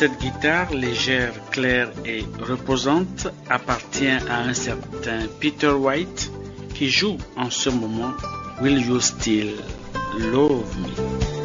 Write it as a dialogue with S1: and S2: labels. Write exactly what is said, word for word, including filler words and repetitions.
S1: Cette guitare légère, claire et reposante appartient à un certain Peter White qui joue en ce moment Will You Still Love Me?